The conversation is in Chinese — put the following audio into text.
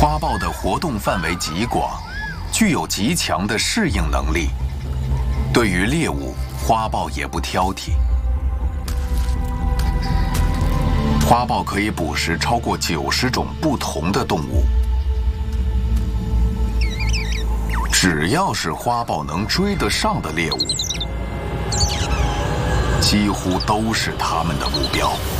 花豹的活动范围极广，具有极强的适应能力。对于猎物，花豹也不挑剔。花豹可以捕食超过90种不同的动物。只要是花豹能追得上的猎物，几乎都是它们的目标。